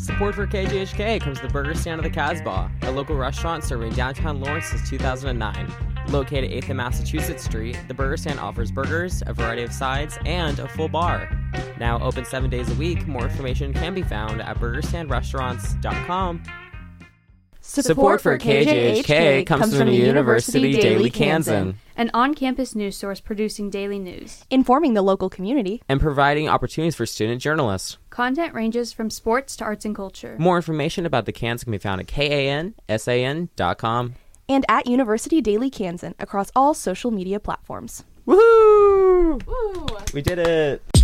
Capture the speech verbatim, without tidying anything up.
Support for K J H K comes the Burger Stand of the Casbah, a local restaurant serving downtown Lawrence since two thousand nine. Located at eighth and Massachusetts Street, the Burger Stand offers burgers, a variety of sides, and a full bar. Now open seven days a week, more information can be found at burger stand restaurants dot com. Support for K J H K comes from the University Daily Kansan, an on-campus news source producing daily news, informing the local community, and providing opportunities for student journalists. Content ranges from sports to arts and culture. More information about the Kansan can be found at kansan dot com. And at University Daily Kansan across all social media platforms. Woohoo! Woo! We did it!